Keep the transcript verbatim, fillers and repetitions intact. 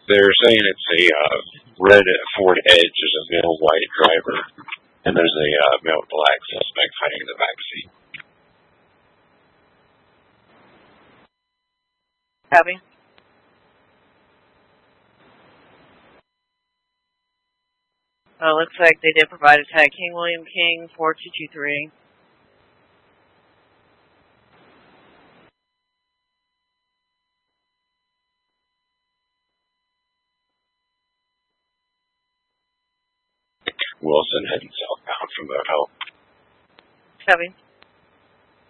They're saying it's a uh, red Ford Edge. There's a male white driver, and there's a uh, male black suspect hiding in the back seat. Copy. Uh, looks like they did provide a tag. King William King, four two two three. Wilson heading southbound from Boat Hope. Copy.